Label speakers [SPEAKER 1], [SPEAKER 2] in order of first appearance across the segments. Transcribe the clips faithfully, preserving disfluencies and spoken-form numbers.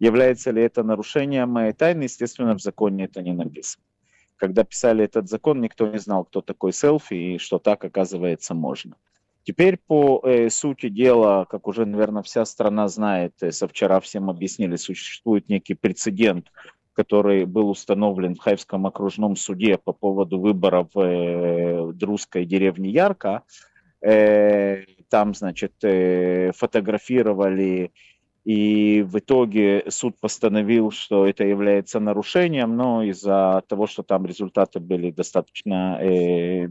[SPEAKER 1] Является ли это нарушением э, тайны? Естественно, в законе это не написано. Когда писали этот закон, никто не знал, кто такой селфи и что так, оказывается, можно. Теперь по э, сути дела, как уже, наверное, вся страна знает, э, со вчера всем объяснили, существует некий прецедент, который был установлен в Хайфском окружном суде по поводу выборов э, в друзской деревне Ярко. Э, там, значит, э, фотографировали, и в итоге суд постановил, что это является нарушением, но из-за того, что там результаты были достаточно э,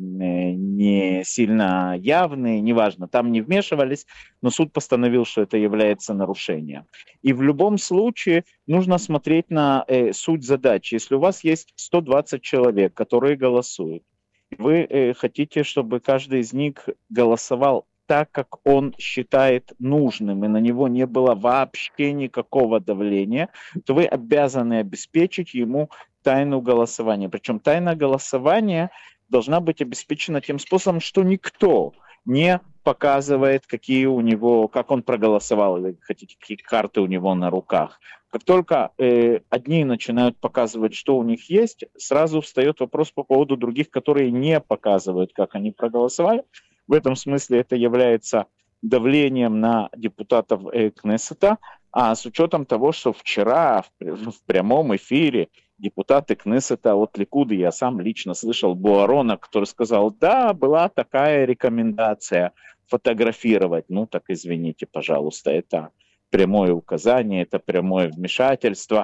[SPEAKER 1] не сильно явные, неважно, там не вмешивались, но суд постановил, что это является нарушением. И в любом случае нужно смотреть на э, суть задачи. Если у вас есть сто двадцать человек, которые голосуют, вы э, хотите, чтобы каждый из них голосовал так, как он считает нужным, и на него не было вообще никакого давления, то вы обязаны обеспечить ему тайну голосования. Причем тайна голосования должна быть обеспечена тем способом, что никто не показывает, какие у него, как он проголосовал, или хотите, какие карты у него на руках. Как только э, одни начинают показывать, что у них есть, сразу встает вопрос по поводу других, которые не показывают, как они проголосовали. В этом смысле это является давлением на депутатов э, Кнессета, а с учетом того, что вчера в, в прямом эфире депутаты Кнессета от Ликуда, я сам лично слышал Буарона, который сказал, да, была такая рекомендация фотографировать. Ну так извините, пожалуйста, это прямое указание, это прямое вмешательство,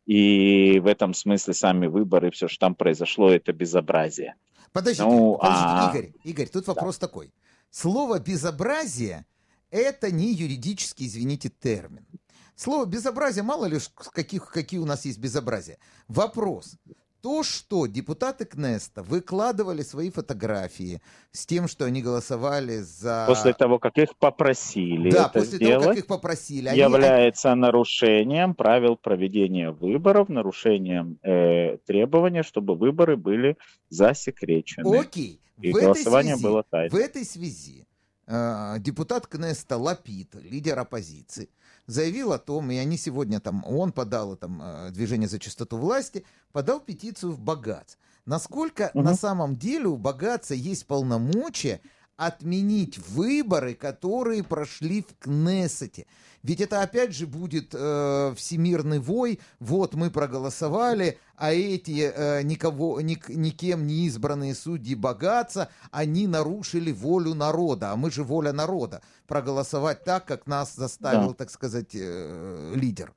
[SPEAKER 1] и в этом смысле сами выборы, все, что там произошло, это безобразие.
[SPEAKER 2] Подождите,
[SPEAKER 1] ну,
[SPEAKER 2] подождите
[SPEAKER 1] а...
[SPEAKER 2] Игорь, Игорь, тут вопрос
[SPEAKER 1] да.
[SPEAKER 2] такой. Слово «безобразие» — это не юридический, извините, термин. Слово «безобразие», мало ли каких, какие у нас есть безобразия. Вопрос. То, что депутаты Кнессета выкладывали свои фотографии с тем, что они голосовали за...
[SPEAKER 1] После того, как их попросили
[SPEAKER 2] да,
[SPEAKER 1] это
[SPEAKER 2] после
[SPEAKER 1] сделать,
[SPEAKER 2] того, как их попросили, они...
[SPEAKER 1] является нарушением правил проведения выборов, нарушением э, требования, чтобы выборы были засекречены.
[SPEAKER 2] Окей.
[SPEAKER 1] И
[SPEAKER 2] в
[SPEAKER 1] голосование
[SPEAKER 2] этой связи,
[SPEAKER 1] было тайным.
[SPEAKER 2] В этой связи э, депутат Кнессета Лапид, лидер оппозиции, заявил о том, и они сегодня там, он подал там, движение за чистоту власти, подал петицию в Багац. Насколько угу. на самом деле у Багаца есть полномочия отменить выборы, которые прошли в Кнессете? Ведь это опять же будет э, всемирный вой, вот мы проголосовали, а эти э, никого, ник, никем не избранные судьи Багаца, они нарушили волю народа, а мы же воля народа, проголосовать так, как нас заставил, да. так сказать, э, лидер.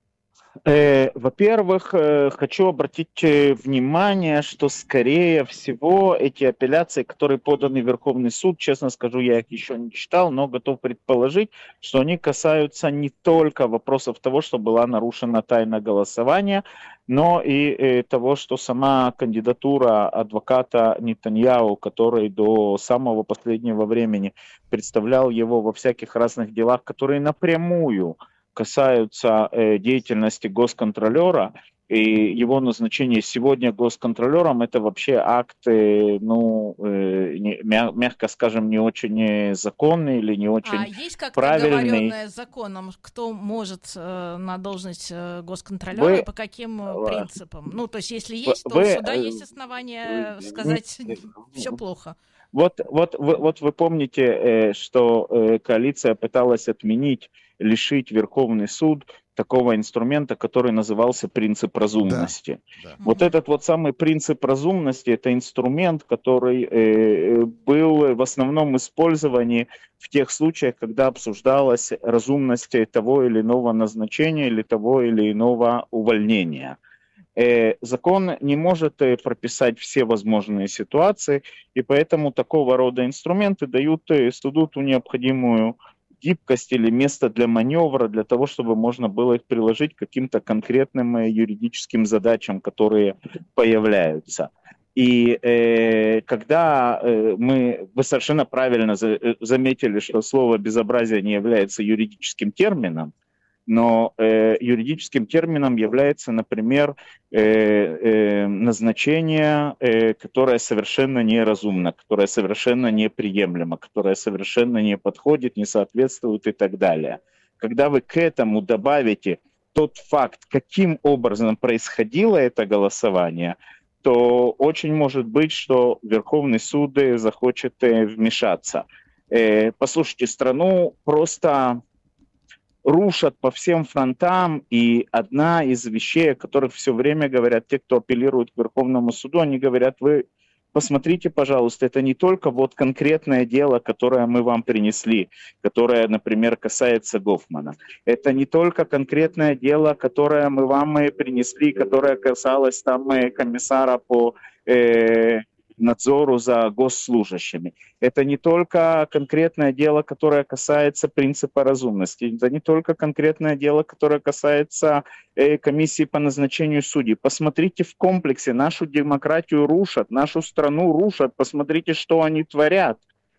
[SPEAKER 1] Э, во-первых, э, хочу обратить внимание, что, скорее всего, эти апелляции, которые поданы в Верховный суд, честно скажу, я их еще не читал, но готов предположить, что они касаются не только вопросов того, что была нарушена тайна голосования, но и э, того, что сама кандидатура адвоката Нетаньяху, который до самого последнего времени представлял его во всяких разных делах, которые напрямую касаются э, деятельности госконтролера, и его назначение сегодня госконтролером, это вообще акт, э, ну, э, не, мя, мягко скажем, не очень законный или не очень правильный.
[SPEAKER 3] А есть как-то оговоренное законом, кто может э, на должность э, госконтролера вы, и по каким э, принципам? Ну, то есть, если есть, то вы, у суда есть основания вы, сказать, вы, все плохо.
[SPEAKER 1] Вот, вот, вот, вот вы помните, э, что э, коалиция пыталась отменить, лишить Верховный суд такого инструмента, который назывался принцип разумности. Да, да. Вот этот вот самый принцип разумности, это инструмент, который э, был в основном использовании в тех случаях, когда обсуждалась разумность того или иного назначения или того или иного увольнения. Э, закон не может э, прописать все возможные ситуации, и поэтому такого рода инструменты дают э, суду ту необходимую гибкость или место для маневра, для того, чтобы можно было их приложить к каким-то конкретным э, юридическим задачам, которые появляются. И э, когда э, мы, вы совершенно правильно за, э, заметили, что слово «безобразие» не является юридическим термином, но э, юридическим термином является, например, э, э, назначение, э, которое совершенно неразумно, которое совершенно неприемлемо, которое совершенно не подходит, не соответствует и так далее. Когда вы к этому добавите тот факт, каким образом происходило это голосование, то очень может быть, что Верховный суд захочет вмешаться. Послушайте, страну просто рушат по всем фронтам, и одна из вещей, о которых все время говорят те, кто апеллирует к Верховному суду, они говорят: вы посмотрите, пожалуйста, это не только вот конкретное дело, которое мы вам принесли, которое, например, касается Гофмана. Это не только конкретное дело, которое мы вам принесли, которое касалось там комиссара по э, надзору за госслужащими. Это не только конкретное дело, которое касается принципа разумности. Это не только конкретное дело, которое касается э, комиссии по назначению судей. Посмотрите в комплексе. Нашу демократию рушат, нашу страну рушат. Посмотрите, что они творят.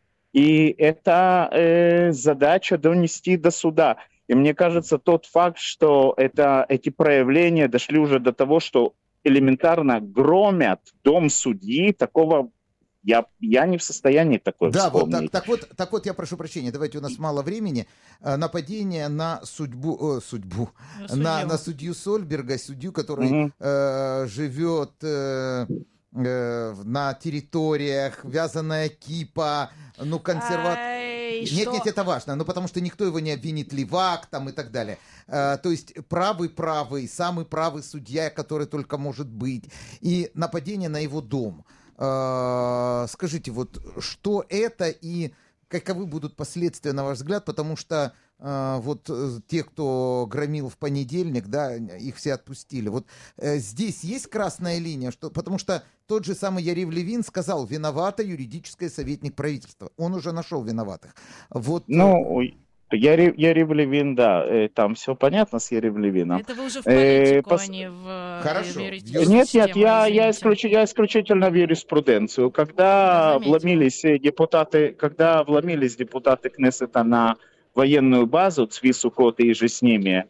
[SPEAKER 1] И это э, задача донести до суда. И мне кажется, тот факт, что это, эти проявления дошли уже до того, что элементарно громят дом судьи, такого я, я не в состоянии такое
[SPEAKER 2] да,
[SPEAKER 1] вспомнить.
[SPEAKER 2] Вот, так, так, вот, так вот, я прошу прощения, давайте, у нас мало времени. Нападение на судьбу, э, судьбу на, на судью Сольберга, судью, который угу. э, живет э, э, на территориях, вязаная кипа, ну, консерватор... Нет, что? Нет, это важно, ну потому что никто его не обвинит, левак там и так далее. А, то есть правый-правый, самый правый судья, который только может быть. И нападение на его дом. А, скажите, вот что это и каковы будут последствия, на ваш взгляд, потому что а, вот те, кто громил в понедельник, да, их все отпустили. Вот а, здесь есть красная линия, что, потому что тот же самый Ярив Левин сказал: виновата юридическая советник правительства. Он уже нашел виноватых. Вот.
[SPEAKER 1] Ну, Ярив, Ярив Левин, да, там все понятно с Ярив Левином.
[SPEAKER 3] Это вы уже в политику, э, пос... а не в
[SPEAKER 2] Хорошо.
[SPEAKER 3] юридическую
[SPEAKER 1] Нет,
[SPEAKER 3] систему,
[SPEAKER 1] нет, я, я, исключ... я исключительно в юриспруденцию. Когда вломились депутаты, когда вломились депутаты Кнессета на военную базу Цви Сукот и же с ними,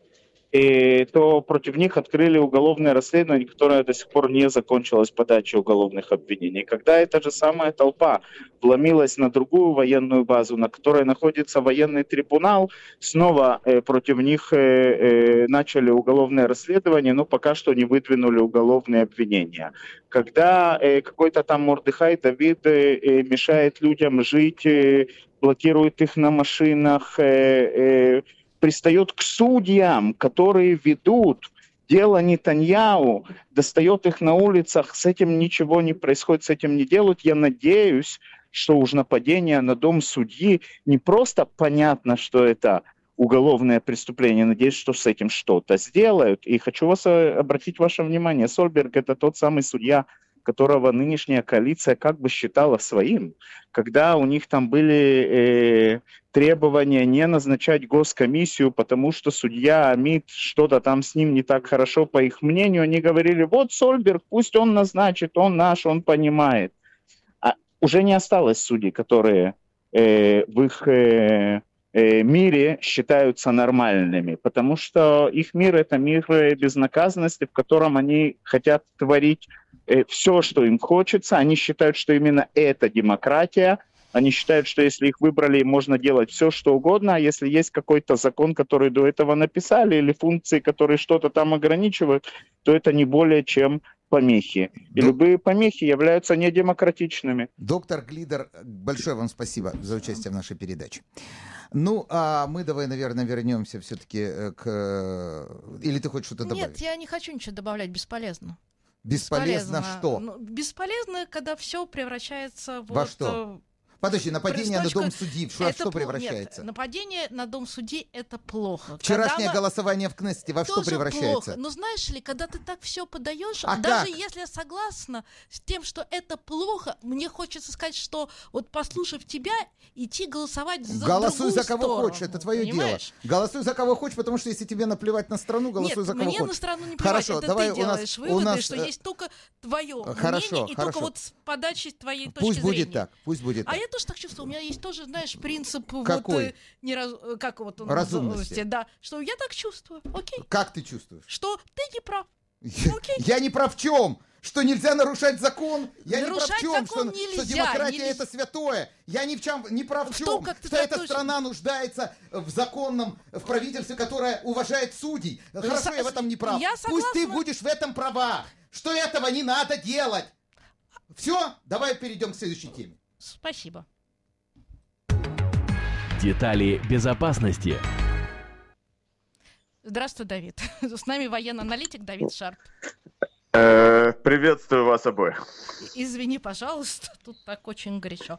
[SPEAKER 1] и то против них открыли уголовное расследование, которое до сих пор не закончилось подачей уголовных обвинений. Когда эта же самая толпа вломилась на другую военную базу, на которой находится военный трибунал, снова э, против них э, э, начали уголовное расследование, но пока что не выдвинули уголовные обвинения. Когда э, какой-то там Мордехай Давид э, э, мешает людям жить, э, блокирует их на машинах, э, э, пристает к судьям, которые ведут дело Нетаньяху, достает их на улицах, с этим ничего не происходит, с этим не делают. Я надеюсь, что уж нападение на дом судьи не просто понятно, что это уголовное преступление, надеюсь, что с этим что-то сделают. И хочу вас обратить ваше внимание, Сольберг — это тот самый судья, которого нынешняя коалиция как бы считала своим, когда у них там были э, требования не назначать госкомиссию, потому что судья Амит, что-то там с ним не так хорошо, по их мнению, они говорили: вот Сольберг, пусть он назначит, он наш, он понимает. А уже не осталось судей, которые э, в их э, э, мире считаются нормальными, потому что их мир — это мир безнаказанности, в котором они хотят творить все, что им хочется. Они считают, что именно это демократия. Они считают, что если их выбрали, можно делать все, что угодно. А если есть какой-то закон, который до этого написали, или функции, которые что-то там ограничивают, то это не более чем помехи. И Док... любые помехи являются недемократичными.
[SPEAKER 2] Доктор Глидер, большое вам спасибо за участие в нашей передаче. Ну, а мы давай, наверное, вернемся все-таки к... Или ты хочешь что-то добавить?
[SPEAKER 3] Нет, я не хочу ничего добавлять, бесполезно.
[SPEAKER 2] Бесполезно, бесполезно что?
[SPEAKER 3] Ну, бесполезно, когда все превращается
[SPEAKER 2] во
[SPEAKER 3] вот,
[SPEAKER 2] что? Подожди, нападение на дом судьи, во что
[SPEAKER 3] пл...
[SPEAKER 2] превращается?
[SPEAKER 3] Нет, нападение на дом судьи — это плохо.
[SPEAKER 2] Вчерашнее
[SPEAKER 3] когда
[SPEAKER 2] голосование в Кнессете во что превращается?
[SPEAKER 3] Плохо. Но знаешь ли, когда ты так все подаешь,
[SPEAKER 2] а
[SPEAKER 3] даже
[SPEAKER 2] как?
[SPEAKER 3] если я согласна с тем, что это плохо, мне хочется сказать, что вот послушав тебя, идти голосовать за
[SPEAKER 2] Голосуй
[SPEAKER 3] другую
[SPEAKER 2] за кого
[SPEAKER 3] сторону,
[SPEAKER 2] хочешь, это твое
[SPEAKER 3] понимаешь?
[SPEAKER 2] дело. Голосуй за кого хочешь, потому что если тебе наплевать на страну, голосуй
[SPEAKER 3] Нет,
[SPEAKER 2] за кого
[SPEAKER 3] мне
[SPEAKER 2] хочешь.
[SPEAKER 3] на страну не плевать,
[SPEAKER 2] хорошо,
[SPEAKER 3] это
[SPEAKER 2] давай
[SPEAKER 3] ты
[SPEAKER 2] у нас,
[SPEAKER 3] делаешь выводы,
[SPEAKER 2] у нас,
[SPEAKER 3] что есть только твое
[SPEAKER 2] хорошо,
[SPEAKER 3] мнение и
[SPEAKER 2] хорошо.
[SPEAKER 3] только вот с подачи твоей точки
[SPEAKER 2] пусть
[SPEAKER 3] зрения.
[SPEAKER 2] Будет так, пусть будет
[SPEAKER 3] а
[SPEAKER 2] так.
[SPEAKER 3] я тоже так чувствую, у меня есть тоже, знаешь, принцип
[SPEAKER 2] Какой?
[SPEAKER 3] вот не раз, как вот он
[SPEAKER 2] разумности,
[SPEAKER 3] да, что я так чувствую, окей.
[SPEAKER 2] Как ты чувствуешь?
[SPEAKER 3] Что ты не прав.
[SPEAKER 2] Окей. Я не прав в чем? что нельзя нарушать закон? Я
[SPEAKER 3] нарушать
[SPEAKER 2] не прав в чем, что,
[SPEAKER 3] нельзя,
[SPEAKER 2] что демократия
[SPEAKER 3] нельзя.
[SPEAKER 2] Это святое. Я ни в чем не прав в чем,
[SPEAKER 3] том, как
[SPEAKER 2] что эта страна нуждается в законном, в правительстве, которое уважает судей. Хорошо, Со- я в этом не прав.
[SPEAKER 3] Я
[SPEAKER 2] Пусть ты будешь в этом права, что этого не надо делать. Все, давай перейдем к следующей теме.
[SPEAKER 3] Спасибо.
[SPEAKER 4] Детали безопасности.
[SPEAKER 3] Здравствуй, Давид. С нами военный аналитик Давид Шарп.
[SPEAKER 1] Приветствую вас обоих.
[SPEAKER 3] Извини, пожалуйста, тут так очень горячо.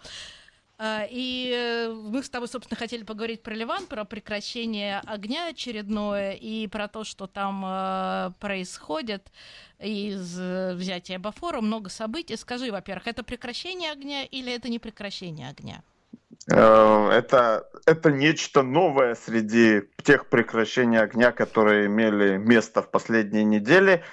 [SPEAKER 3] И мы с тобой, собственно, хотели поговорить про Ливан, про прекращение огня очередное и про то, что там происходит из взятия Бофора, много событий. Скажи, во-первых, это прекращение огня или это не прекращение огня?
[SPEAKER 1] Это, это нечто новое среди тех прекращений огня, которые имели место в последние недели,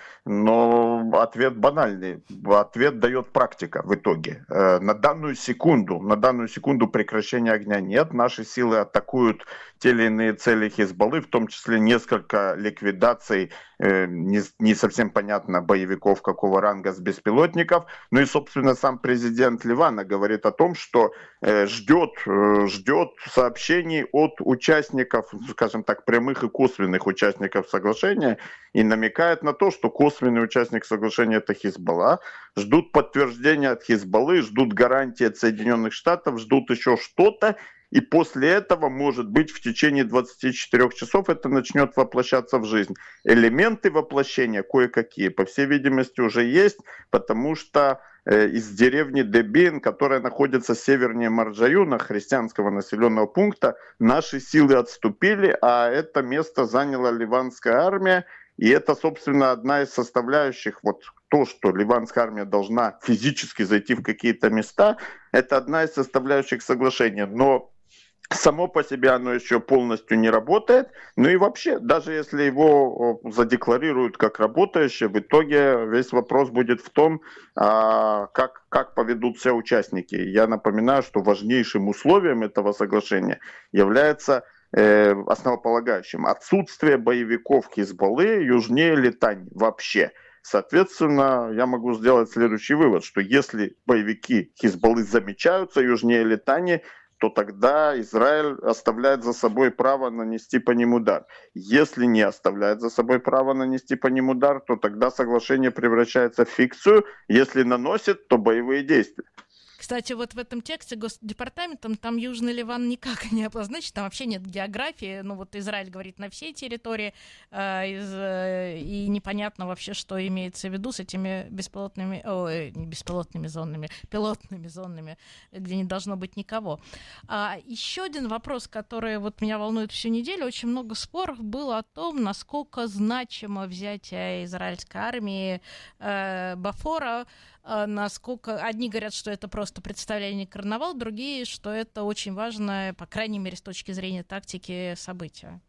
[SPEAKER 1] но ответ банальный. Ответ дает практика в итоге. На данную секунду, на данную секунду прекращения огня нет. Наши силы атакуют те или иные цели Хизбаллы, в том числе несколько ликвидаций, не, не совсем понятно, боевиков какого ранга с беспилотников. Ну и, собственно, сам президент Ливана говорит о том, что ждет, ждет сообщений от участников, скажем так, прямых и косвенных участников соглашения, и намекает на то, что косвенный участник соглашения — это Хизбалла. Ждут подтверждения от Хизбаллы, ждут гарантии от Соединенных Штатов, ждут еще что-то. И после этого, может быть, в течение двадцати четырёх часов это начнет воплощаться в жизнь. Элементы воплощения кое-какие, по всей видимости, уже есть, потому что э, из деревни Дебин, которая находится севернее Марджаюна, христианского населенного пункта, наши силы отступили, а это место заняла ливанская армия. И это, собственно, одна из составляющих, вот то, что ливанская армия должна физически зайти в какие-то места, это одна из составляющих соглашения. Но само по себе оно еще полностью не работает. Ну и вообще, даже если его задекларируют как работающее, в итоге весь вопрос будет в том, как, как поведут все участники. Я напоминаю, что важнейшим условием этого соглашения является основополагающим отсутствие боевиков Хизбаллы южнее Литани вообще. Соответственно, я могу сделать следующий вывод, что если боевики Хизбаллы замечаются южнее Литани, то тогда Израиль оставляет за собой право нанести по ним удар. Если не оставляет за собой право нанести по ним удар, то тогда соглашение превращается в фикцию. Если наносит, то боевые действия.
[SPEAKER 3] Кстати, вот в этом тексте Госдепартаментом там Южный Ливан никак не обозначен, там вообще нет географии, ну вот Израиль говорит на всей территории, э, из, э, и непонятно вообще, что имеется в виду с этими беспилотными, ой, не беспилотными зонами, пилотными зонами, где не должно быть никого. А еще один вопрос, который вот меня волнует всю неделю, очень много споров было о том, насколько значимо взятие израильской армии э, Бофора, насколько одни говорят, что это просто представление карнавал, другие, что это очень важное, по крайней мере, с точки зрения тактики, событие.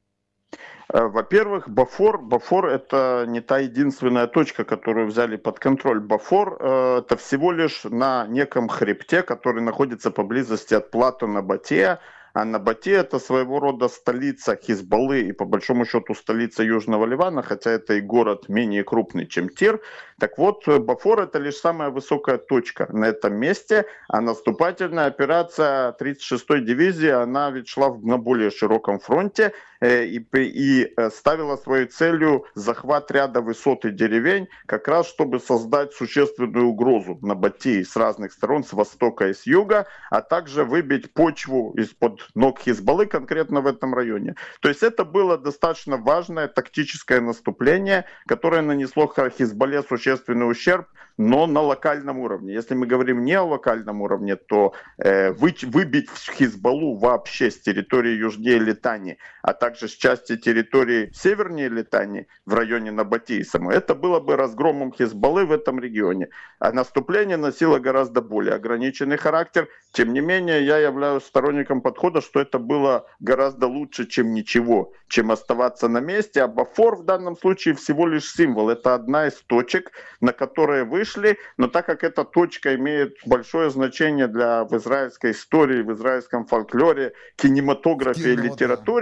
[SPEAKER 1] Во-первых, Бофор, Бофор это не та единственная точка, которую взяли под контроль. Бофор э, это всего лишь на неком хребте, который находится поблизости от плато Набатея. А Набатея это своего рода столица Хизбаллы и по большому счету столица Южного Ливана, хотя это и город менее крупный, чем Тир. Так вот, Бофор это лишь самая высокая точка на этом месте, а наступательная операция тридцать шестой дивизии, она ведь шла на более широком фронте э, и, и ставила своей целью захват ряда высот и деревень, как раз чтобы создать существенную угрозу Набатеи с разных сторон, с востока и с юга, а также выбить почву из-под ног Хизбаллы конкретно в этом районе. То есть это было достаточно важное тактическое наступление, которое нанесло Хизбалле существенный ущерб, но на локальном уровне. Если мы говорим не о локальном уровне, то э, вы, выбить Хизбаллу вообще с территории южнее Литани, а также с части территории севернее Литани в районе Набатеи самой, это было бы разгромом Хизбаллы в этом регионе. А наступление носило гораздо более ограниченный характер. Тем не менее, я являюсь сторонником подхода, что это было гораздо лучше, чем ничего, чем оставаться на месте. А Бофор в данном случае всего лишь символ. Это одна из точек, на которые вышли, но так как эта точка имеет большое значение для в израильской истории, в израильском фольклоре, кинематографе и литературе,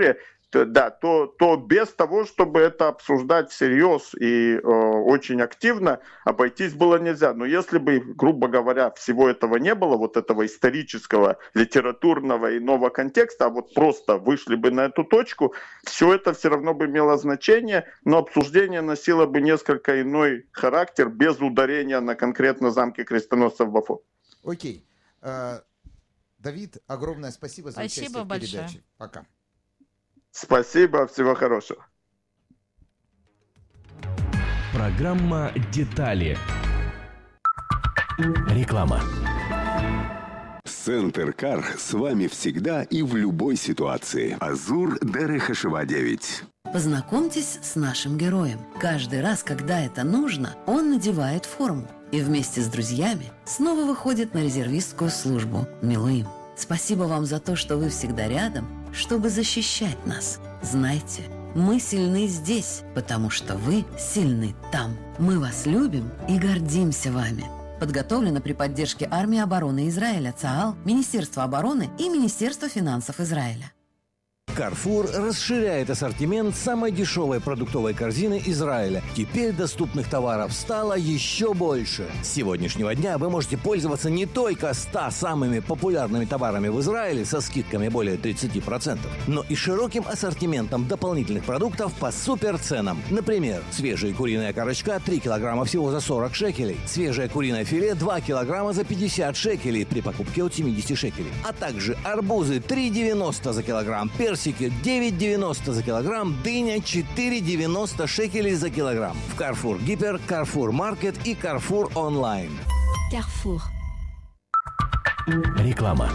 [SPEAKER 5] да, то, то без того, чтобы это обсуждать всерьез и э, очень активно, обойтись было нельзя. Но если бы, грубо говоря, всего этого не было, вот этого исторического, литературного, иного контекста, а вот просто вышли бы на эту точку, все это все равно бы имело значение, но обсуждение носило бы несколько иной характер, без ударения на конкретно замке крестоносцев Бафо.
[SPEAKER 2] Окей. Okay. Uh, Давид, огромное спасибо за
[SPEAKER 3] спасибо
[SPEAKER 2] участие в
[SPEAKER 3] большое.
[SPEAKER 2] передаче. Пока.
[SPEAKER 5] Спасибо, всего хорошего.
[SPEAKER 4] Программа «Детали». Реклама.
[SPEAKER 6] Центр Кар с вами всегда и в любой ситуации. Азур Дерехашева девять.
[SPEAKER 7] Познакомьтесь с нашим героем. Каждый раз, когда это нужно, он надевает форму и вместе с друзьями снова выходит на резервистскую службу. Милуим. Спасибо вам за то, что вы всегда рядом, чтобы защищать нас. Знайте, мы сильны здесь, потому что вы сильны там. Мы вас любим и гордимся вами. Подготовлено при поддержке Армии обороны Израиля, ЦААЛ, Министерства обороны и Министерства финансов Израиля.
[SPEAKER 8] Carrefour расширяет ассортимент самой дешевой продуктовой корзины Израиля. Теперь доступных товаров стало еще больше. С сегодняшнего дня вы можете пользоваться не только ста самыми популярными товарами в Израиле со скидками более тридцать процентов, но и широким ассортиментом дополнительных продуктов по суперценам. Например, свежая куриная корочка три килограмма всего за сорок шекелей, свежее куриное филе два килограмма за пятьдесят шекелей при покупке от семьдесят шекелей, а также арбузы три девяносто за килограмм, персики девять девяносто за килограмм, дыня четыре девяносто шекелей за килограмм. В Carrefour Гипер, Carrefour Market и Carrefour Online.
[SPEAKER 4] Carrefour. Реклама.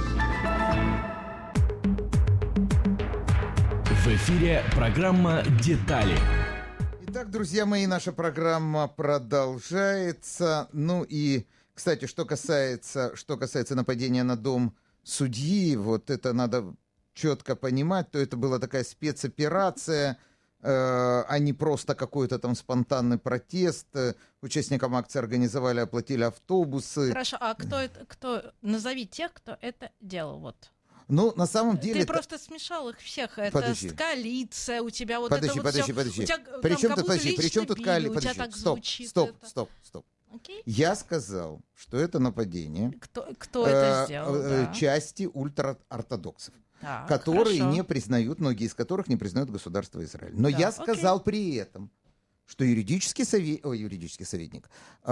[SPEAKER 4] В эфире программа «Детали».
[SPEAKER 2] Итак, друзья мои, наша программа продолжается. Ну и, кстати, что касается, что касается нападения на дом судьи, вот это надо четко понимать, то это была такая спецоперация, э, а не просто какой-то там спонтанный протест. Участникам акции организовали, оплатили автобусы.
[SPEAKER 3] Хорошо, а кто это, кто, назови тех, кто это делал, вот.
[SPEAKER 2] Ну, на самом деле...
[SPEAKER 3] Ты
[SPEAKER 2] это...
[SPEAKER 3] просто смешал их всех. Это
[SPEAKER 2] подожди.
[SPEAKER 3] Коалиция, у тебя вот
[SPEAKER 2] подожди,
[SPEAKER 3] это
[SPEAKER 2] подожди,
[SPEAKER 3] вот
[SPEAKER 2] подожди,
[SPEAKER 3] все...
[SPEAKER 2] подожди. При чем тут, подожди, при чем тут коалиция?
[SPEAKER 3] У тебя так
[SPEAKER 2] стоп,
[SPEAKER 3] звучит
[SPEAKER 2] стоп,
[SPEAKER 3] это.
[SPEAKER 2] стоп, стоп,
[SPEAKER 3] Окей?
[SPEAKER 2] Я сказал, что это нападение...
[SPEAKER 3] Кто, кто это сделал,
[SPEAKER 2] э,
[SPEAKER 3] да.
[SPEAKER 2] Части ультраортодоксов.
[SPEAKER 3] Так,
[SPEAKER 2] которые
[SPEAKER 3] хорошо.
[SPEAKER 2] не признают, многие из которых не признают государство Израиль. Но
[SPEAKER 3] да,
[SPEAKER 2] я сказал
[SPEAKER 3] окей.
[SPEAKER 2] при этом, что юридический, совет, о, юридический советник,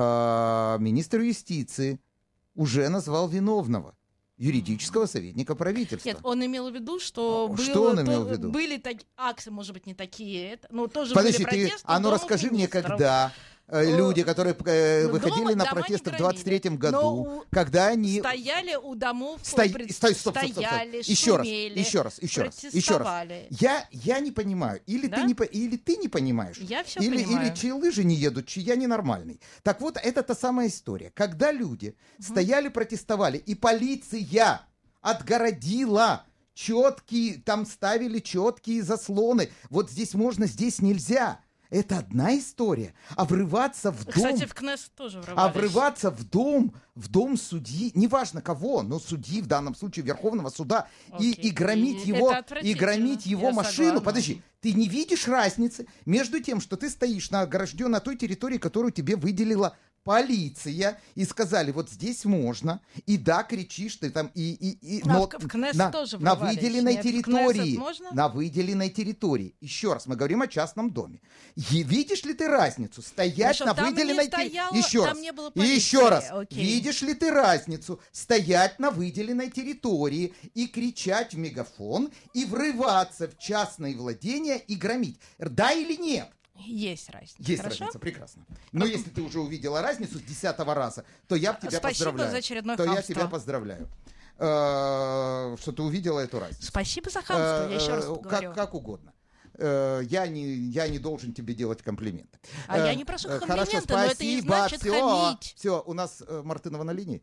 [SPEAKER 2] э, министр юстиции уже назвал виновного юридического советника правительства.
[SPEAKER 3] Нет, он имел в виду, что,
[SPEAKER 2] Что
[SPEAKER 3] было,
[SPEAKER 2] он имел
[SPEAKER 3] то,
[SPEAKER 2] в виду?
[SPEAKER 3] были такие акции, может быть, не такие, это, но тоже
[SPEAKER 2] Подожди,
[SPEAKER 3] были протесты.
[SPEAKER 2] ты, а ну расскажи мне, когда э, люди, которые э,
[SPEAKER 3] ну,
[SPEAKER 2] выходили
[SPEAKER 3] дома,
[SPEAKER 2] на
[SPEAKER 3] дома
[SPEAKER 2] протесты
[SPEAKER 3] не
[SPEAKER 2] в двадцать третьем году,
[SPEAKER 3] но
[SPEAKER 2] когда они...
[SPEAKER 3] стояли у домов,
[SPEAKER 2] Сто...
[SPEAKER 3] пред...
[SPEAKER 2] Стой, стоп, стоп, стоп, стоп.
[SPEAKER 3] стояли,
[SPEAKER 2] Еще раз,
[SPEAKER 3] шумели,
[SPEAKER 2] еще раз, еще раз, еще раз. Я, я не понимаю, или,
[SPEAKER 3] да?
[SPEAKER 2] ты не, или ты не понимаешь,
[SPEAKER 3] я все
[SPEAKER 2] или,
[SPEAKER 3] понимаю.
[SPEAKER 2] или чьи лыжи не едут, чьи я ненормальный. Так вот, это та самая история. Когда люди угу. стояли, протестовали, и полиция отгородила четкие, там ставили четкие заслоны. Вот здесь можно, здесь нельзя. Это одна история. А врываться в дом...
[SPEAKER 3] Кстати, в Кнессет тоже врывались.
[SPEAKER 2] А врываться в дом, в дом судьи, неважно кого, но судьи, в данном случае Верховного суда, и, и громить
[SPEAKER 3] и
[SPEAKER 2] его, и громить его
[SPEAKER 3] Я
[SPEAKER 2] машину.
[SPEAKER 3] согласна.
[SPEAKER 2] Подожди, ты не видишь разницы между тем, что ты стоишь на огражденной на той территории, которую тебе выделила полиция, и сказали, вот здесь можно, и да, кричишь ты там, и... и, и
[SPEAKER 3] а
[SPEAKER 2] но
[SPEAKER 3] в, в Кнессет
[SPEAKER 2] на,
[SPEAKER 3] тоже
[SPEAKER 2] на
[SPEAKER 3] врывались.
[SPEAKER 2] выделенной
[SPEAKER 3] Нет,
[SPEAKER 2] территории,
[SPEAKER 3] в
[SPEAKER 2] на выделенной территории. Еще раз, мы говорим о частном доме. И видишь ли ты разницу? Стоять
[SPEAKER 3] Хорошо,
[SPEAKER 2] на
[SPEAKER 3] там
[SPEAKER 2] выделенной
[SPEAKER 3] не стояло,
[SPEAKER 2] территории. Еще
[SPEAKER 3] там
[SPEAKER 2] раз.
[SPEAKER 3] не было
[SPEAKER 2] И
[SPEAKER 3] полиции.
[SPEAKER 2] еще раз.
[SPEAKER 3] Окей.
[SPEAKER 2] Видишь ли ты разницу? Стоять на выделенной территории и кричать в мегафон, и врываться в частные владения и громить. Да или нет?
[SPEAKER 3] Есть разница.
[SPEAKER 2] Есть
[SPEAKER 3] Хорошо?
[SPEAKER 2] разница, прекрасно. Но если ты уже увидела разницу с десятого раза, то я тебя
[SPEAKER 3] Спасибо
[SPEAKER 2] поздравляю.
[SPEAKER 3] за очередное
[SPEAKER 2] то
[SPEAKER 3] хамство.
[SPEAKER 2] я тебя поздравляю, э, что ты увидела эту разницу.
[SPEAKER 3] Спасибо за хамство, я еще раз
[SPEAKER 2] Э,
[SPEAKER 3] говорю.
[SPEAKER 2] Как, как угодно. Э, Я не, я не должен тебе делать комплименты.
[SPEAKER 3] А
[SPEAKER 2] Э,
[SPEAKER 3] я не прошу
[SPEAKER 2] э,
[SPEAKER 3] комплименты,
[SPEAKER 2] хорошо,
[SPEAKER 3] но это не
[SPEAKER 2] спасибо,
[SPEAKER 3] значит
[SPEAKER 2] все,
[SPEAKER 3] хамить.
[SPEAKER 2] все, у нас э, Мартынова на линии.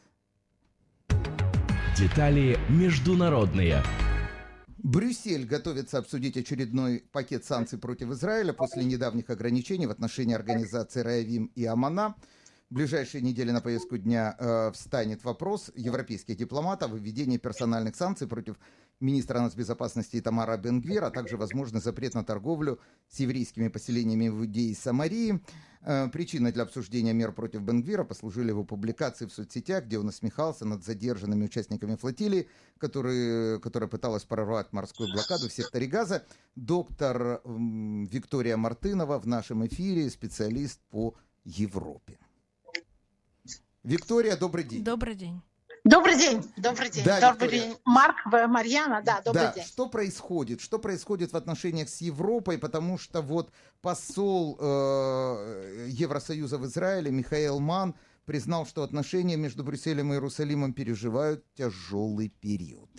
[SPEAKER 4] Детали международные.
[SPEAKER 2] Брюссель готовится обсудить очередной пакет санкций против Израиля после недавних ограничений в отношении организаций Раавим и Амана. В ближайшие недели на повестку дня э, встанет вопрос европейских дипломатов о введении персональных санкций против министра нацбезопасности Итамара Бен-Гвира, а также возможный запрет на торговлю с еврейскими поселениями в Иудее и Самарии. Причиной для обсуждения мер против Бен-Гвира послужили его публикации в соцсетях, где он насмехался над задержанными участниками флотилии, которые, которая пыталась прорвать морскую блокаду в секторе Газа. Доктор Виктория Мартынова в нашем эфире, специалист по Европе. Виктория, добрый день.
[SPEAKER 3] Добрый день.
[SPEAKER 9] Добрый день, добрый день,
[SPEAKER 2] да,
[SPEAKER 9] добрый
[SPEAKER 2] Виктория.
[SPEAKER 9] день, Марк, Марьяна, да, добрый
[SPEAKER 2] да,
[SPEAKER 9] день.
[SPEAKER 2] Что происходит? Что происходит в отношениях с Европой? Потому что вот посол э, Евросоюза в Израиле Михаил Ман признал, что отношения между Брюсселем и Иерусалимом переживают тяжелый период.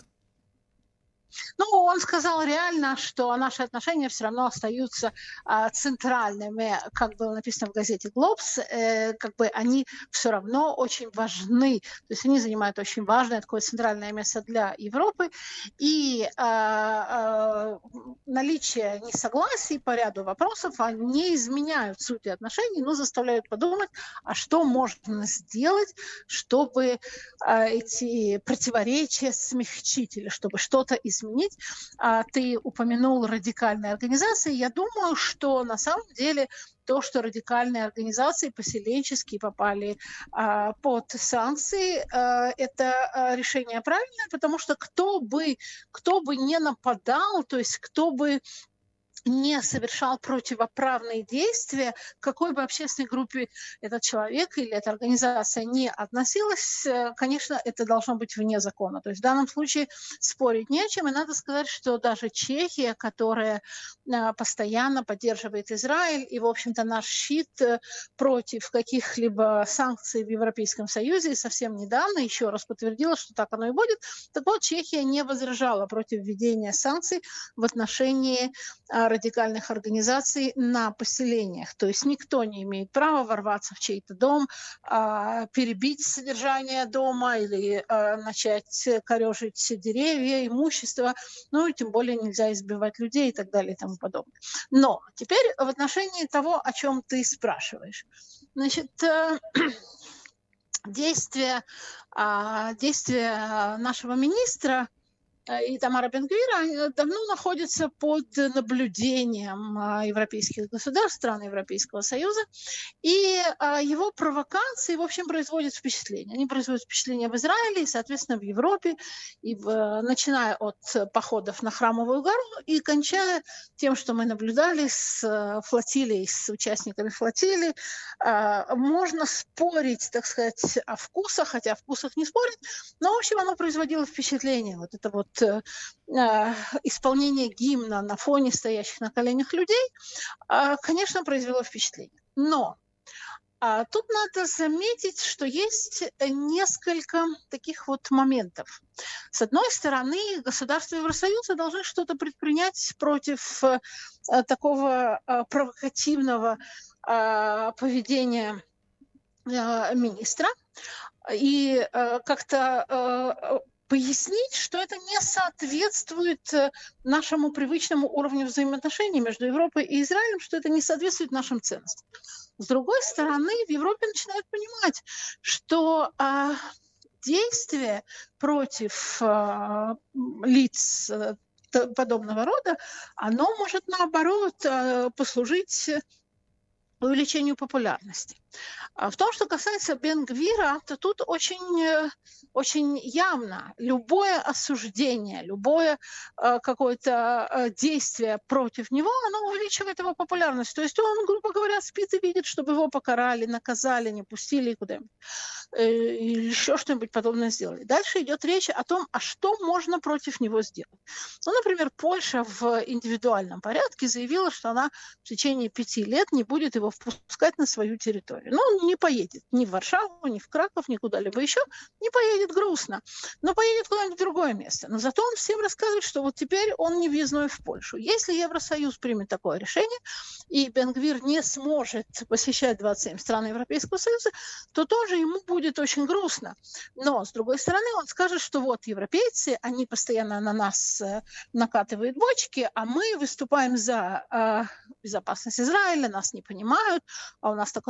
[SPEAKER 9] Ну, он сказал реально, что наши отношения все равно остаются а, центральными, как было написано в газете «Глобс», э, как бы они все равно очень важны, то есть они занимают очень важное такое центральное место для Европы, и а, а, наличие несогласий по ряду вопросов не изменяют сути отношений, но заставляют подумать, а что можно сделать, чтобы а, эти противоречия смягчить или чтобы что-то изменить. Изменить. Ты упомянул радикальные организации. Я думаю, что на самом деле то, что радикальные организации поселенческие попали а, под санкции, а, это решение правильное, потому что кто бы, кто бы не нападал, то есть кто бы не совершал противоправные действия, к какой бы общественной группе этот человек или эта организация не относилась, конечно, это должно быть вне закона. То есть в данном случае спорить не о чем. И надо сказать, что даже Чехия, которая постоянно поддерживает Израиль, и, в общем-то, наш щит против каких-либо санкций в Европейском Союзе, и совсем недавно еще раз подтвердила, что так оно и будет. Так вот, Чехия не возражала против введения санкций в отношении радикальных организаций на поселениях. То есть никто не имеет права ворваться в чей-то дом, перебить содержание дома или начать корежить деревья, имущество, ну и тем более нельзя избивать людей и так далее и тому подобное. Но теперь в отношении того, о чем ты спрашиваешь. Значит, действия, действия нашего министра и Итамара Бен-Гвира давно находятся под наблюдением европейских государств, стран Европейского Союза, и его провокации, в общем, производят впечатление. Они производят впечатление в Израиле и, соответственно, в Европе, и в, начиная от походов на Храмовую гору и кончая тем, что мы наблюдали с флотилией, с участниками флотилии. Можно спорить, так сказать, о вкусах, хотя о вкусах не спорить, но, в общем, оно производило впечатление. Вот это вот исполнение гимна на фоне стоящих на коленях людей, конечно, произвело впечатление. Но тут надо заметить, что есть несколько таких вот моментов. С одной стороны, государства Евросоюза должны что-то предпринять против такого провокативного поведения министра и как-то пояснить, что это не соответствует нашему привычному уровню взаимоотношений между Европой и Израилем, что это не соответствует нашим ценностям. С другой стороны, в Европе начинают понимать, что а, действия против а, лиц а, подобного рода, оно может, наоборот, а, послужить увеличению популярности. В том, что касается Бен-Гвира, то тут очень, очень явно любое осуждение, любое э, какое-то э, действие против него, оно увеличивает его популярность. То есть он, грубо говоря, спит и видит, чтобы его покарали, наказали, не пустили куда-нибудь, э, или еще что-нибудь подобное сделали. Дальше идет речь о том, а что можно против него сделать. Ну, например, Польша в индивидуальном порядке заявила, что она в течение пяти лет не будет его впускать на свою территорию. Но он не поедет ни в Варшаву, ни в Краков, ни куда-либо еще. Не поедет, грустно. Но поедет куда-нибудь в другое место. Но зато он всем рассказывает, что вот теперь он не въездной в Польшу. Если Евросоюз примет такое решение, и Бен-Гвир не сможет посещать двадцать семь стран Европейского Союза, то тоже ему будет очень грустно. Но, с другой стороны, он скажет, что вот европейцы, они постоянно на нас накатывают бочки, а мы выступаем за э, безопасность Израиля, нас не понимают, а у нас такое положение.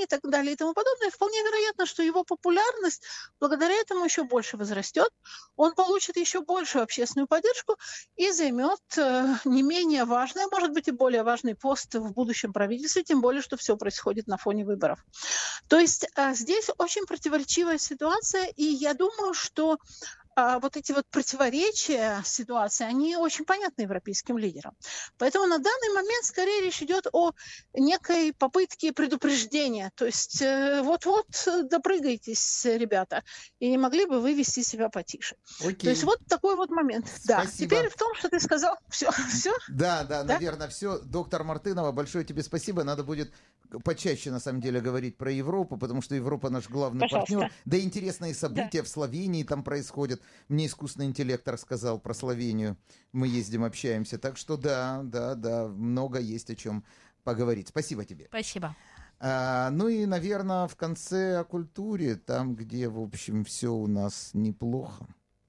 [SPEAKER 9] и так далее и тому подобное. Вполне вероятно, что его популярность благодаря этому еще больше возрастет. Он получит еще большую общественную поддержку и займет э, не менее важный, а может быть и более важный пост в будущем правительстве, тем более, что все происходит на фоне выборов. То есть э, здесь очень противоречивая ситуация, и я думаю, что а вот эти вот противоречия ситуации, они очень понятны европейским лидерам. Поэтому на данный момент скорее речь идет о некой попытке предупреждения. То есть э, вот-вот допрыгайтесь, ребята, и не могли бы вы вести себя потише. Окей. То есть вот такой вот момент.
[SPEAKER 2] Спасибо.
[SPEAKER 9] Да. Теперь в том, что ты сказал, все, все.
[SPEAKER 2] Да, да, да, наверное, все. Доктор Мартынова, большое тебе спасибо. Надо будет почаще, на самом деле, говорить про Европу, потому что Европа наш главный
[SPEAKER 9] Пожалуйста.
[SPEAKER 2] партнер. Да и интересные события
[SPEAKER 9] Да.
[SPEAKER 2] в Словении там происходят. Мне искусственный интеллект рассказал про Словению. Мы ездим, общаемся. Так что да, да, да, много есть о чем поговорить. Спасибо тебе.
[SPEAKER 3] Спасибо.
[SPEAKER 2] А, ну и, наверное, в конце о культуре, там, где, в общем, все у нас неплохо.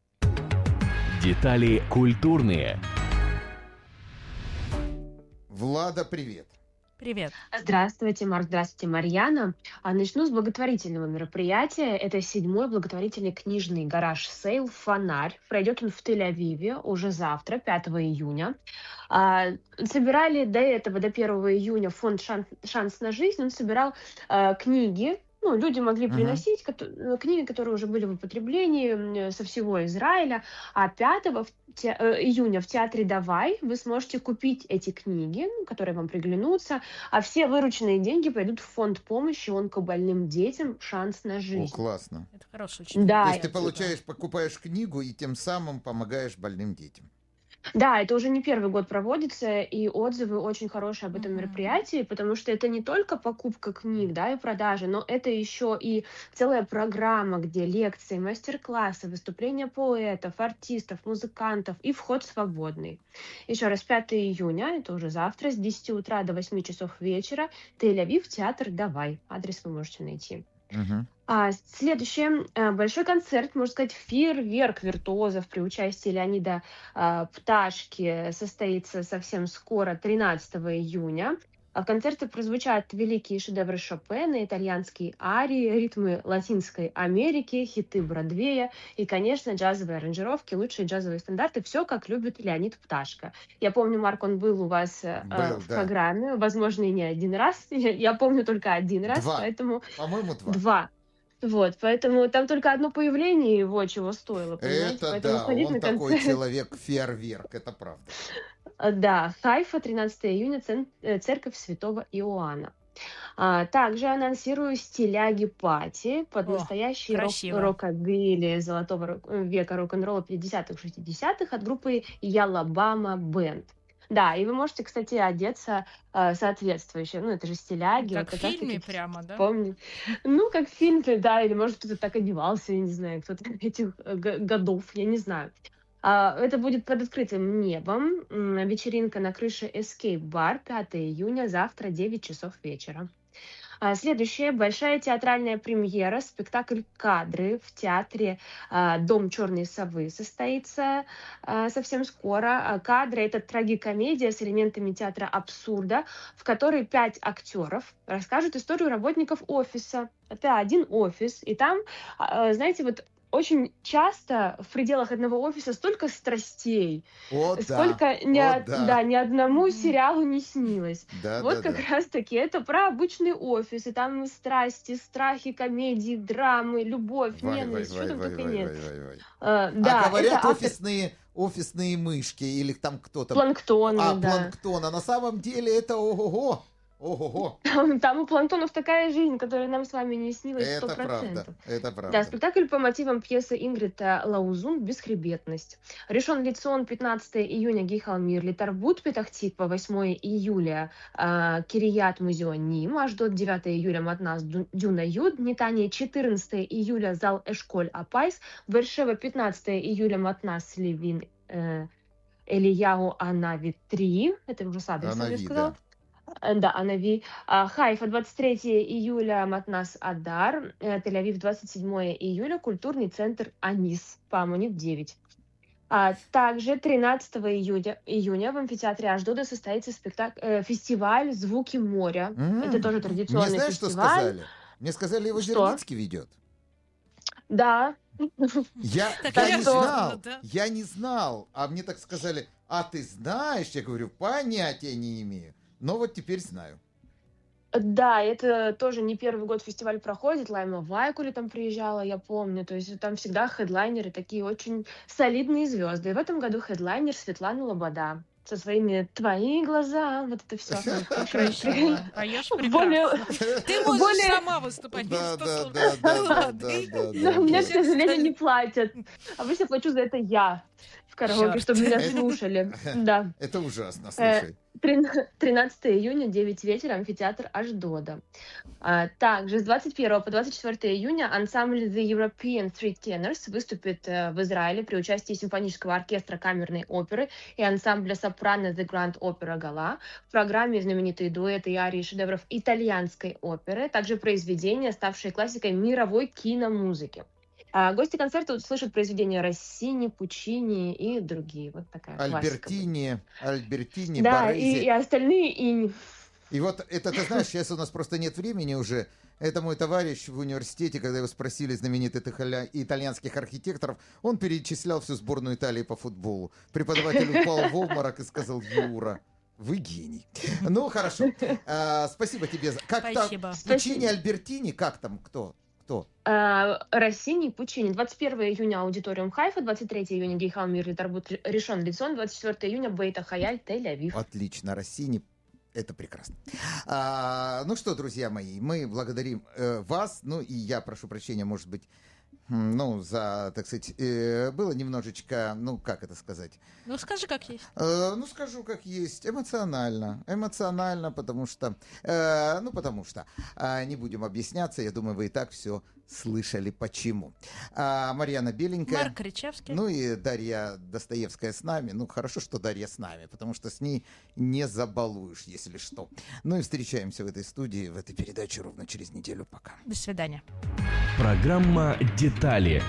[SPEAKER 4] Детали культурные.
[SPEAKER 2] Влада, привет.
[SPEAKER 3] Привет.
[SPEAKER 10] Здравствуйте, Марк, здравствуйте, Марьяна. А, Начну с благотворительного мероприятия. Это седьмой благотворительный книжный гараж сейл «Фонарь». Пройдет он в Тель-Авиве уже завтра, пятого июня. А, Собирали до этого, до первого июня, фонд «Шанс, шанс на жизнь». Он собирал а, книги. Ну, люди могли
[SPEAKER 2] Мгм.
[SPEAKER 10] приносить кото- книги, которые уже были в употреблении м, со всего Израиля. А пятого в те- э, июня в театре «Давай» вы сможете купить эти книги, ну, которые вам приглянутся. А все вырученные деньги пойдут в фонд помощи онкобольным детям «Шанс на
[SPEAKER 2] О,
[SPEAKER 10] жизнь».
[SPEAKER 2] классно.
[SPEAKER 3] Это хорошая очень.
[SPEAKER 10] Да,
[SPEAKER 2] То есть ты
[SPEAKER 10] это-
[SPEAKER 2] получаешь, покупаешь книгу и тем самым помогаешь больным детям.
[SPEAKER 10] Да, это уже не первый год проводится, и отзывы очень хорошие об этом
[SPEAKER 3] Мгм.
[SPEAKER 10] мероприятии, потому что это не только покупка книг, да, и продажи, но это еще и целая программа, где лекции, мастер-классы, выступления поэтов, артистов, музыкантов, и вход свободный. Еще раз, пятого июня, это уже завтра, с десяти утра до восьми часов вечера, Тель-Авив, театр «Давай». Адрес вы можете найти.
[SPEAKER 2] Мгм.
[SPEAKER 10] А, следующее. э, Большой концерт, можно сказать, фейерверк виртуозов при участии Леонида а, Пташки состоится совсем скоро, тринадцатого июня. А В концерте прозвучат великие шедевры Шопена, итальянские арии, ритмы Латинской Америки, хиты Бродвея и, конечно, джазовые аранжировки, лучшие джазовые стандарты. Все, как любит Леонид Пташка. Я помню, Марк, он был у вас э,
[SPEAKER 2] Был,
[SPEAKER 10] в
[SPEAKER 2] да.
[SPEAKER 10] программе, возможно, и не один раз. Я, я помню только один раз,
[SPEAKER 2] Два.
[SPEAKER 10] поэтому...
[SPEAKER 2] По-моему, два.
[SPEAKER 10] Два. Вот, поэтому там только одно появление его чего стоило, понимаете?
[SPEAKER 2] Это
[SPEAKER 10] Поэтому
[SPEAKER 2] да,
[SPEAKER 10] сходить
[SPEAKER 2] он
[SPEAKER 10] на
[SPEAKER 2] такой
[SPEAKER 10] концерт.
[SPEAKER 2] человек-фейерверк, это правда.
[SPEAKER 10] А, Да, Хайфа, тринадцатого июня, цен- э, церковь святого Иоанна. А, также анонсирую стиляги пати под
[SPEAKER 3] О,
[SPEAKER 10] настоящий рок-
[SPEAKER 3] красиво.
[SPEAKER 10] рокобили золотого рок- э, века рок-н-ролла пятидесятых-шестидесятых от группы Ялабама Бенд. Да, и вы можете, кстати, одеться э, соответствующе. Ну, это же стиляги.
[SPEAKER 3] Как
[SPEAKER 10] вот
[SPEAKER 3] в
[SPEAKER 10] как раз
[SPEAKER 3] фильме
[SPEAKER 10] таки
[SPEAKER 3] прямо, да?
[SPEAKER 10] Помню. Ну, как в фильме, да, или может кто-то так одевался, я не знаю, кто-то этих э, г- годов, я не знаю. А, Это будет под открытым небом. М, Вечеринка на крыше Escape Bar, пятого июня, завтра, девять часов вечера. А, Следующее. Большая театральная премьера. Спектакль «Кадры» в театре а, «Дом черной совы» состоится а, совсем скоро. А, «Кадры» — это трагикомедия с элементами театра абсурда, в которой пять актеров расскажут историю работников офиса. Это один офис. И там, а, знаете, вот очень часто в пределах одного офиса столько страстей,
[SPEAKER 2] О, да.
[SPEAKER 10] сколько ни,
[SPEAKER 2] О,
[SPEAKER 10] од-
[SPEAKER 2] да.
[SPEAKER 10] да, ни одному
[SPEAKER 3] Мгм.
[SPEAKER 10] сериалу не снилось.
[SPEAKER 2] Да,
[SPEAKER 10] Вот
[SPEAKER 2] да,
[SPEAKER 10] как
[SPEAKER 2] да.
[SPEAKER 10] раз-таки это про обычный офис, и там страсти, страхи, комедии, драмы, любовь,
[SPEAKER 2] Вай, вай,
[SPEAKER 10] ненависть,
[SPEAKER 2] вай,
[SPEAKER 10] что там
[SPEAKER 2] вай,
[SPEAKER 10] только
[SPEAKER 2] вай,
[SPEAKER 10] нет.
[SPEAKER 2] вай, вай, вай.
[SPEAKER 10] Э, Да,
[SPEAKER 2] А говорят,
[SPEAKER 10] это автор
[SPEAKER 2] офисные, офисные мышки или там кто-то...
[SPEAKER 10] планктона,
[SPEAKER 2] А,
[SPEAKER 10] да.
[SPEAKER 2] планктон. А на самом деле это ого-го. Ого-го.
[SPEAKER 10] Там, там у планктонов такая жизнь, которая нам с вами не снилась сто
[SPEAKER 2] Это правда.
[SPEAKER 10] процентов.
[SPEAKER 2] Это
[SPEAKER 10] Да,
[SPEAKER 2] правда.
[SPEAKER 10] спектакль по мотивам пьесы Ингрида Лаузун «Бесхребетность». Решен лицон пятнадцатого июня Гейхалмир Литарбут Петахтиква, восьмого июля а, Кирият Музеоним, Аждот девятого июля Матнас Ду- Дюна Юд, Нетания четырнадцатого июля Зал Эшколь Апайс, Бершева пятнадцатого июля Матнас Левин э, Элияу Анави три, это уже с адресом я
[SPEAKER 2] Анави,
[SPEAKER 10] сказала.
[SPEAKER 2] да.
[SPEAKER 10] Э, Да, Анави. А, Хайфа двадцать третьего июля Матнас Адар. э, Тель-Авив двадцать седьмого июля культурный центр Анис по Амунит девять. А также тринадцатого июня, июня в амфитеатре Аждода состоится спектакль, э, фестиваль «Звуки моря». Mm-hmm. Это тоже традиционный
[SPEAKER 2] Мне знаешь,
[SPEAKER 10] фестиваль.
[SPEAKER 2] Что сказали? Мне сказали, его Зерницкий ведет.
[SPEAKER 10] Да.
[SPEAKER 2] Я, я не знал, я не знал. А мне так сказали, а ты знаешь? Я говорю, понятия не имею. Но вот теперь знаю.
[SPEAKER 10] Да, это тоже не первый год фестиваль проходит. Лайма Вайкули там приезжала, я помню. То есть там всегда хедлайнеры, такие очень солидные звезды. И в этом году хедлайнер Светлана Лобода со своими «Твои глаза», вот это все.
[SPEAKER 3] Красиво. Поешь прекрасно. Ты можешь сама выступать.
[SPEAKER 2] Да, да, да, да, да.
[SPEAKER 10] Мне, к сожалению, не платят. Обычно плачу за это я в караоке, чтобы меня слушали. Да.
[SPEAKER 2] Это ужасно, слушай.
[SPEAKER 10] тринадцатого июня, девять вечера, амфитеатр Аждода. А, также с двадцать первого по двадцать четвёртого июня ансамбль The European Three Tenors выступит э, в Израиле при участии симфонического оркестра камерной оперы и ансамбля сопрано The Grand Opera Gala. В программе знаменитые дуэты и арии шедевров итальянской оперы, также произведения, ставшие классикой мировой киномузыки. А гости концерта услышат произведения Россини, Пучини и другие. Вот такая
[SPEAKER 2] Альбертини,
[SPEAKER 10] классика.
[SPEAKER 2] Альбертини,
[SPEAKER 10] да,
[SPEAKER 2] Борези.
[SPEAKER 10] и, и остальные и...
[SPEAKER 2] И вот это, ты знаешь, сейчас у нас просто нет времени уже. Это мой товарищ в университете, когда его спросили знаменитых итальянских архитекторов, он перечислял всю сборную Италии по футболу. Преподаватель упал в обморок и сказал: Юра, вы гений. Ну, хорошо. А, спасибо тебе. Как
[SPEAKER 3] спасибо.
[SPEAKER 2] там? Пучини, Альбертини, как там, кто? Кто?
[SPEAKER 10] А, Россини, Пучини. двадцать первого июня аудиториум Хайфа, двадцать третьего июня Гейхал Мирли Тарбут Решон Лицон, двадцать четвёртого июня Бейта Хаяль Тель-Авив.
[SPEAKER 2] Отлично, Россини. Это прекрасно. А, ну что, друзья мои, мы благодарим э, вас, ну и я прошу прощения, может быть, ну, за, так сказать, э, было немножечко, ну, как это сказать?
[SPEAKER 3] Ну, скажи, как есть.
[SPEAKER 2] Э, ну, скажу, как есть. Эмоционально. Эмоционально, потому что, э, ну, потому что, э, не будем объясняться, я думаю, вы и так все слышали, почему. А Марьяна Беленькая.
[SPEAKER 3] Марк Кричевский.
[SPEAKER 2] Ну и Дарья Достоевская с нами. Ну, хорошо, что Дарья с нами, потому что с ней не забалуешь, если что. Ну и встречаемся в этой студии, в этой передаче ровно через неделю. Пока.
[SPEAKER 3] До свидания.
[SPEAKER 4] Программа «Детали».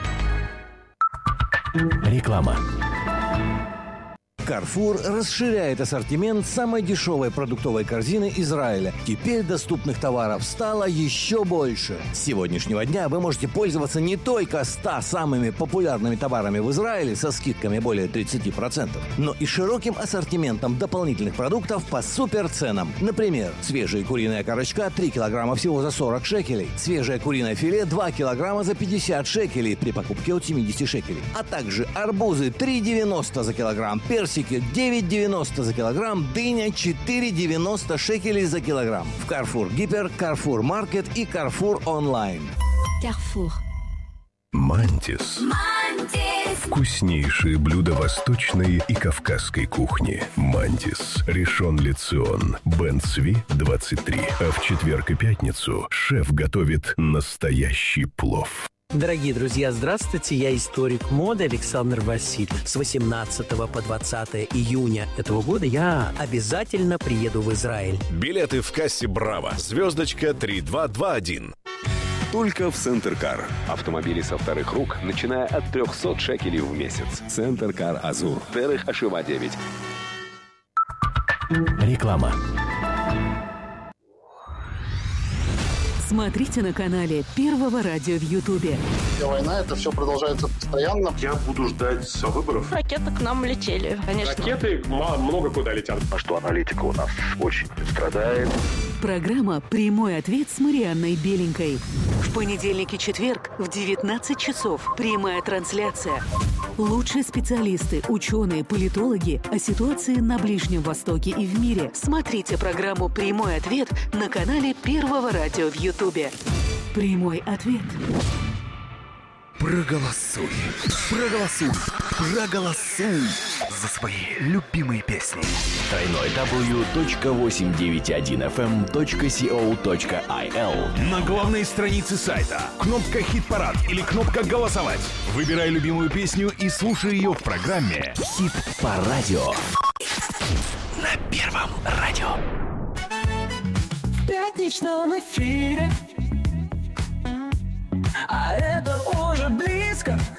[SPEAKER 4] Реклама.
[SPEAKER 8] Carrefour расширяет ассортимент самой дешевой продуктовой корзины Израиля. Теперь доступных товаров стало еще больше. С сегодняшнего дня вы можете пользоваться не только ста самыми популярными товарами в Израиле со скидками более тридцать процентов, но и широким ассортиментом дополнительных продуктов по суперценам. Например, свежая куриная корочка три килограмма всего за сорок шекелей, свежее куриное филе два килограмма за пятьдесят шекелей при покупке от семьдесят шекелей, а также арбузы три девяносто за килограмм, персики девять девяносто за килограмм, дыня четыре девяносто шекелей за килограмм. В Carrefour Гипер, Carrefour Market и Carrefour Online.
[SPEAKER 11] Carrefour.
[SPEAKER 6] Мантис. Мантис. Вкуснейшие блюда восточной и кавказской кухни. Мантис. Ришон Ле Цион. Бен Цви, двадцать три. А в четверг и пятницу шеф готовит настоящий плов.
[SPEAKER 12] Дорогие друзья, здравствуйте, я историк моды Александр Васильев. С восемнадцатого по двадцатое июня этого года я обязательно приеду в Израиль.
[SPEAKER 13] Билеты в кассе «Браво». Звездочка три два два один.
[SPEAKER 6] Только в Центр-Кар. Автомобили со вторых рук, начиная от трехсот шекелей в месяц. Центр-Кар Азур. Дерех Ашива девять.
[SPEAKER 4] Реклама.
[SPEAKER 11] Смотрите на канале Первого радио в Ютубе.
[SPEAKER 14] Война, это все продолжается постоянно.
[SPEAKER 15] Я буду ждать выборов.
[SPEAKER 3] Ракеты к нам летели, конечно.
[SPEAKER 15] Ракеты много куда летят.
[SPEAKER 16] А что аналитика у нас очень страдает.
[SPEAKER 11] Программа «Прямой ответ» с Марианной Беленькой. В понедельник и четверг в девятнадцать часов. Прямая трансляция. Лучшие специалисты, ученые, политологи о ситуации на Ближнем Востоке и в мире. Смотрите программу «Прямой ответ» на канале Первого радио в Ютубе. Прямой ответ.
[SPEAKER 17] Проголосуй, проголосуй, проголосуй за свои любимые песни.
[SPEAKER 4] дабл ю дабл ю дабл ю точка восемьсот девяносто один эф эм точка си о точка ай эл.
[SPEAKER 13] На главной странице сайта кнопка «Хит-парад» или кнопка «Голосовать». Выбирай любимую песню и слушай ее в программе
[SPEAKER 4] «Хит по радио».
[SPEAKER 17] На Первом радио.
[SPEAKER 18] В пятничном эфире, а это уже близко.